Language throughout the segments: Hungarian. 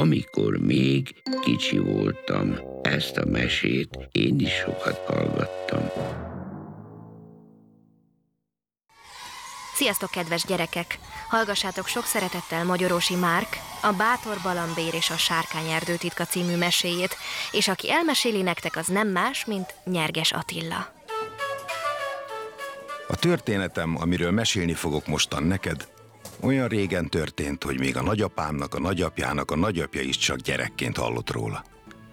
amikor még kicsi voltam. Ezt a mesét én is sokat hallgattam. Sziasztok, kedves gyerekek! Hallgassátok sok szeretettel Magyarósi Márk, a Bátor Balambér és a Sárkányerdő titka című meséjét, és aki elmeséli nektek, az nem más, mint Nyerges Attila. A történetem, amiről mesélni fogok mostan neked, olyan régen történt, hogy még a nagyapámnak, a nagyapjának a nagyapja is csak gyerekként hallott róla.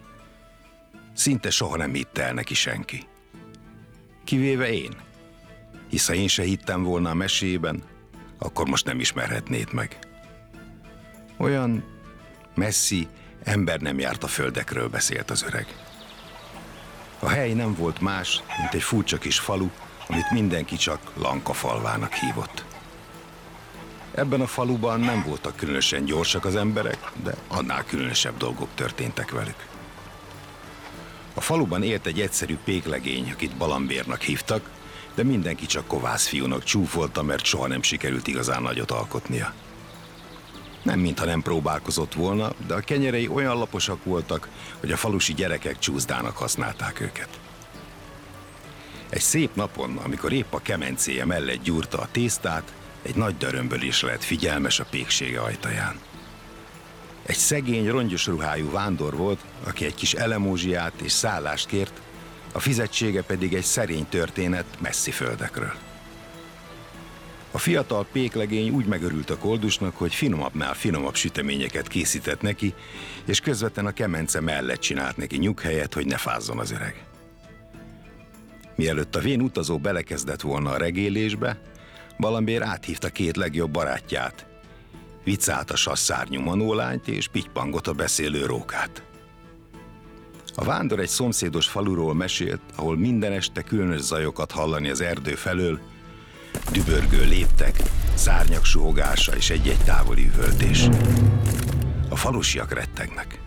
Szinte soha nem hitte el neki senki. Kivéve én. Hisz ha én se hittem volna a mesében, akkor most nem ismerhetnéd meg. Olyan messzi, ember nem járt a földekről, beszélt az öreg. A hely nem volt más, mint egy furcsa kis falu, amit mindenki csak Lanka falvának hívott. Ebben a faluban nem voltak különösen gyorsak az emberek, de annál különösebb dolgok történtek velük. A faluban élt egy egyszerű péklegény, akit Balambérnak hívtak, de mindenki csak kovász fiúnak csúfolta, mert soha nem sikerült igazán nagyot alkotnia. Nem mintha nem próbálkozott volna, de a kenyerei olyan laposak voltak, hogy a falusi gyerekek csúszdának használták őket. Egy szép napon, amikor épp a kemencéje mellett gyúrta a tésztát, egy nagy dörömbölés lett figyelmes a péksége ajtaján. Egy szegény, rongyos ruhájú vándor volt, aki egy kis elemózsiát és szállást kért, a fizetsége pedig egy szerény történet messzi földekről. A fiatal péklegény úgy megörült a koldusnak, hogy finomabbnál finomabb süteményeket készített neki, és közvetlen a kemence mellett csinált neki nyughelyet, hogy ne fázzon az öreg. Mielőtt a vén utazó belekezdett volna a regélésbe, Balambér áthívta két legjobb barátját, Vicát a sasszárnyú manólányt és Pitypangot a beszélő rókát. A vándor egy szomszédos faluról mesélt, ahol minden este különös zajokat hallani az erdő felől, dübörgő léptek, szárnyak suhogása és egy-egy távoli üvöltés. A falusiak rettegnek.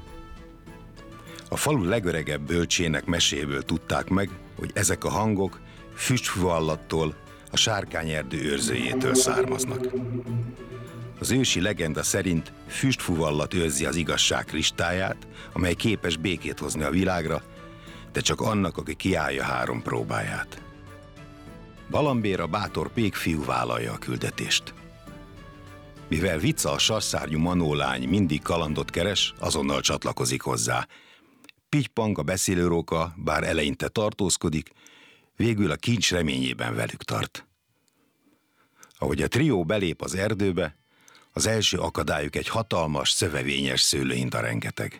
A falu legöregebb bölcsének meséből tudták meg, hogy ezek a hangok füstfuvallattól, a Sárkányerdő őrzőjétől származnak. Az ősi legenda szerint füstfuvallat őrzi az igazság kristályát, amely képes békét hozni a világra, de csak annak, aki kiállja 3 próbáját. Balambér, a bátor pékfiú vállalja a küldetést. Mivel Vica, a sasszárnyú manólány mindig kalandot keres, azonnal csatlakozik hozzá. Pitypang, a beszélőróka, bár eleinte tartózkodik, végül a kincs reményében velük tart. Ahogy a trió belép az erdőbe, az első akadályuk egy hatalmas, szövevényes szőlőinda rengeteg.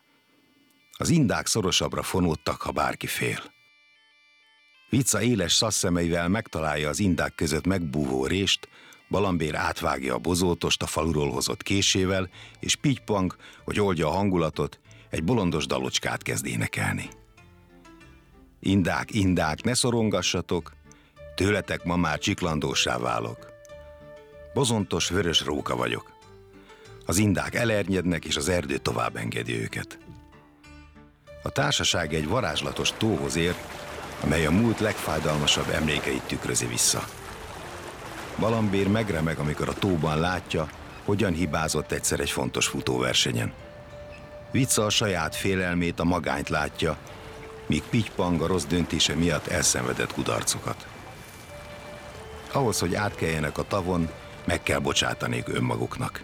Az indák szorosabbra fonódtak, ha bárki fél. Vica éles szasszemeivel megtalálja az indák között megbúvó rést, Balambér átvágja a bozótost a faluról hozott késével, és Pitypang, hogy oldja a hangulatot, egy bolondos dalocskát kezd énekelni. Indák, indák, ne szorongassatok, tőletek ma már csiklandóssá válok. Bozontos, vörös róka vagyok. Az indák elernyednek, és az erdő tovább engedi őket. A társaság egy varázslatos tóhoz ér, amely a múlt legfájdalmasabb emlékeit tükrözi vissza. Balambér megremeg, amikor a tóban látja, hogyan hibázott egyszer egy fontos futóversenyen. Vica a saját félelmét, a magányt látja, míg Pitypang a rossz döntése miatt elszenvedett kudarcokat. Ahhoz, hogy átkeljenek a tavon, meg kell bocsátaniuk önmaguknak.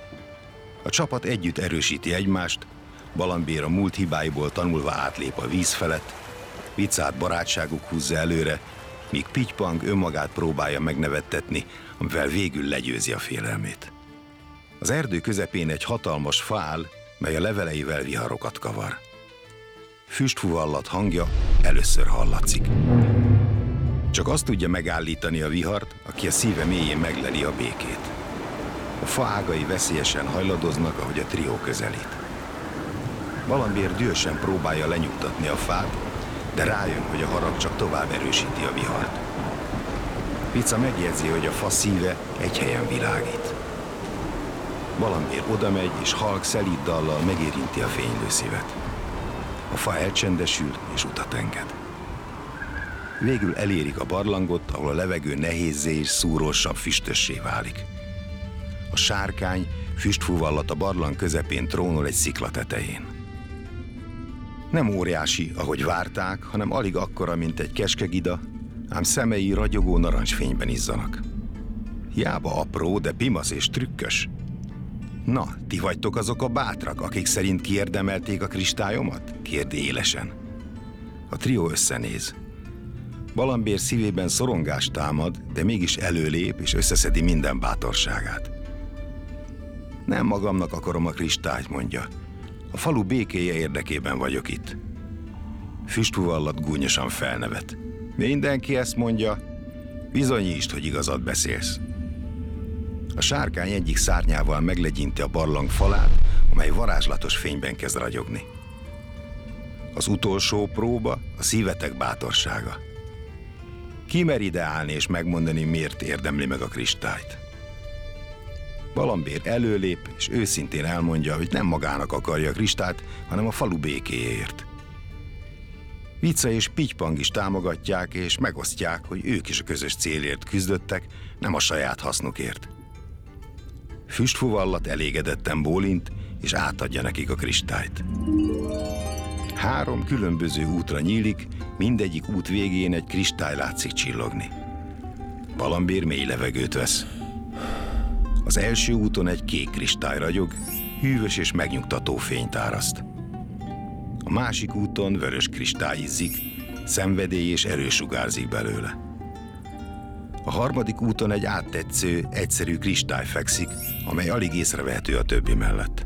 A csapat együtt erősíti egymást, Balambér a múlt hibáiból tanulva átlép a víz felett, Vicát barátságuk húzza előre, míg Pitypang önmagát próbálja megnevettetni, amivel végül legyőzi a félelmét. Az erdő közepén egy hatalmas fa áll, mely a leveleivel viharokat kavar. Füstfuvallat hangja először hallatszik. Csak azt tudja megállítani a vihart, aki a szíve mélyén megleli a békét. A fa ágai veszélyesen hajladoznak, ahogy a trió közelít. Balambér dühösen próbálja lenyugtatni a fát, de rájön, hogy a harag csak tovább erősíti a vihart. Vica megjegyzi, hogy a fa szíve egy helyen világít. Balambér odamegy, és halk, szelíd dallal megérinti a fénylő szívet. A fa elcsendesül, és utat enged. Végül elérik a barlangot, ahol a levegő nehézzé és szúrósabb, füstössé válik. A A sárkány füstfúvallat a barlang közepén trónol egy szikla tetején. Nem óriási, ahogy várták, hanem alig akkora, mint egy keskegida, ám szemei ragyogó narancsfényben izzanak. Hiába apró, de pimasz és trükkös. Na, ti vagytok azok a bátrak, akik szerint kiérdemelték a kristályomat? Kérdi élesen. A trió összenéz. Balambér szívében szorongás támad, de mégis előlép és összeszedi minden bátorságát. Nem magamnak akarom a kristályt, mondja. A falu békéje érdekében vagyok itt. Füstfuvallat gúnyosan felnevet. Mindenki ezt mondja, bizonyítsd, hogy igazat beszélsz. A sárkány egyik szárnyával meglegyinti a barlang falát, amely varázslatos fényben kezd ragyogni. Az utolsó próba a szívetek bátorsága. Ki mer ide állni és megmondani, miért érdemli meg a kristályt? Balambér előlép, és őszintén elmondja, hogy nem magának akarja a kristályt, hanem a falu békéjéért. Vica és Pitypang is támogatják, és megosztják, hogy ők is a közös célért küzdöttek, nem a saját hasznukért. Füstfuvallat elégedetten bólint, és átadja nekik a kristályt. 3 különböző útra nyílik, mindegyik út végén egy kristály látszik csillogni. Balambér mély levegőt vesz. Az első úton egy kék kristály ragyog, hűvös és megnyugtató fényt áraszt. A másik úton vörös kristály izzik, szenvedély és erő sugárzik belőle. A harmadik úton egy áttetsző, egyszerű kristály fekszik, amely alig észrevehető a többi mellett.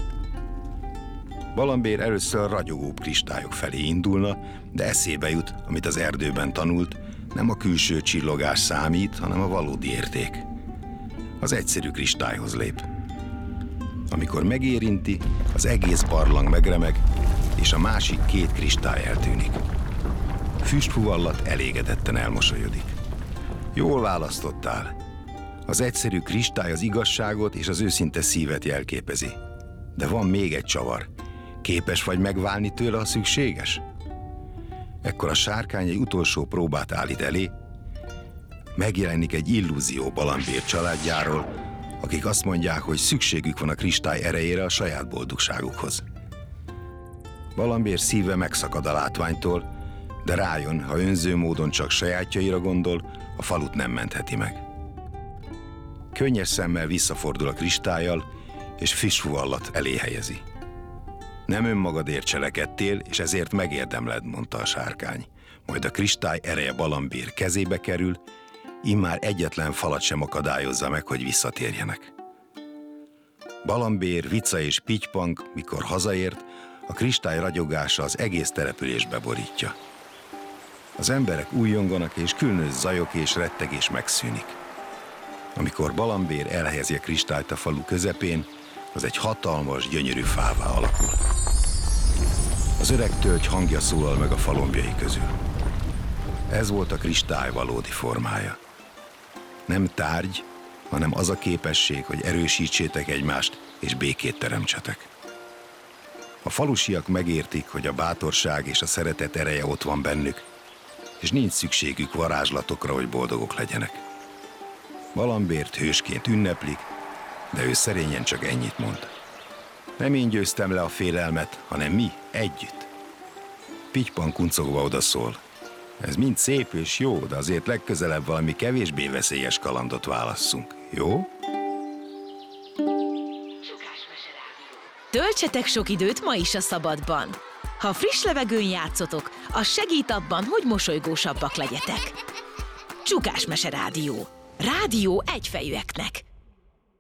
Balambér először ragyogóbb kristályok felé indulna, de eszébe jut, amit az erdőben tanult, nem a külső csillogás számít, hanem a valódi érték. Az egyszerű kristályhoz lép. Amikor megérinti, az egész barlang megremeg, és a másik 2 kristály eltűnik. Füstfuvallat elégedetten elmosolyodik. Jól választottál. Az egyszerű kristály az igazságot és az őszinte szívet jelképezi. De van még egy csavar. Képes vagy megválni tőle, ha szükséges? Ekkor a sárkány egy utolsó próbát állít elé. Megjelenik egy illúzió Balambér családjáról, akik azt mondják, hogy szükségük van a kristály erejére a saját boldogságukhoz. Balambér szíve megszakad a látványtól, de rájön, ha önző módon csak sajátjaira gondol, a falut nem mentheti meg. Könnyes szemmel visszafordul a kristállyal, és Füstfuvallat elé helyezi. Nem önmagadért cselekedtél, és ezért megérdemled, mondta a sárkány. Majd a kristály ereje Balambér kezébe kerül, immár egyetlen falat sem akadályozza meg, hogy visszatérjenek. Balambér, Vica és Pitypang, mikor hazaért, a kristály ragyogása az egész települést beborítja. Az emberek újjonganak, és különös zajok és rettegés megszűnik. Amikor Balambér elhelyezi a kristályt a falu közepén, az egy hatalmas, gyönyörű fává alakul. Az öreg tölgy hangja szólal meg a falombjai közül. Ez volt a kristály valódi formája. Nem tárgy, hanem az a képesség, hogy erősítsétek egymást és békét teremtsetek. A falusiak megértik, hogy a bátorság és a szeretet ereje ott van bennük, és nincs szükségük varázslatokra, hogy boldogok legyenek. Balambért hősként ünneplik, de ő szerényen csak ennyit mond. Nem én győztem le a félelmet, hanem mi együtt. Pitypang kuncogva odaszól. Ez mind szép és jó, de azért legközelebb valami kevésbé veszélyes kalandot válasszunk, jó? Töltsetek sok időt ma is a szabadban. Ha friss levegőn játszotok, az segít abban, hogy mosolygósabbak legyetek. Csukásmese Rádió. Rádió egyfejűeknek.